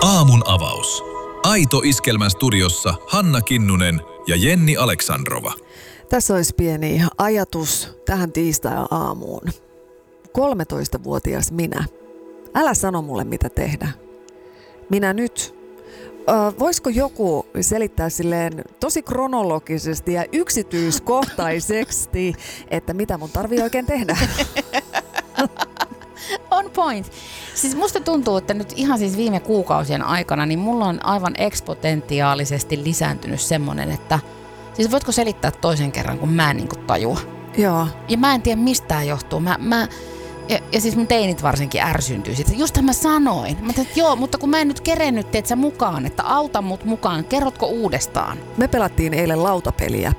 Aamun avaus. Aito Iskelmän studiossa Hanna Kinnunen ja Jenni Aleksandrova. Tässä olisi pieni ajatus tähän tiistai-aamuun. 13-vuotias minä. Älä sano mulle, mitä tehdä. Minä nyt. Voisiko joku selittää silleen tosi kronologisesti ja yksityiskohtaisesti, että mitä mun tarvii oikein tehdä? On point. Siis musta tuntuu, että nyt ihan siis viime kuukausien aikana, niin mulla on aivan eksponentiaalisesti lisääntynyt semmonen, että siis voitko selittää toisen kerran, kun mä en niinku tajua. Joo. Ja mä en tiedä, mistä tää johtuu. Ja siis mun teinit varsinkin ärsyntyy siitä. Just mä sanoin. Mä tein, että joo, mutta kun mä en nyt kerennyt teet sä mukaan, että auta mut mukaan, kerrotko uudestaan? Me pelattiin eilen lautapeliä